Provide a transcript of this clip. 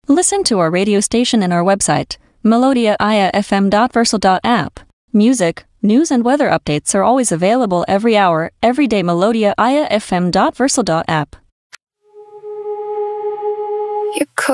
Listen to our radio station and our website, melodiaIAFM.versal.app. Music, news and weather updates are always available every hour, every day. melodiaIAFM.versal.app. You could